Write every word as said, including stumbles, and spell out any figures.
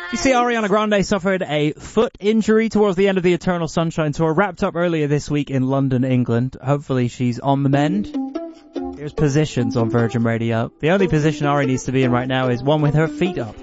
You see, Ariana Grande suffered a foot injury towards the end of the Eternal Sunshine Tour, wrapped up earlier this week in London, England. Hopefully she's on the mend. Here's Positions on Virgin Radio. The only position Ari needs to be in right now is one with her feet up.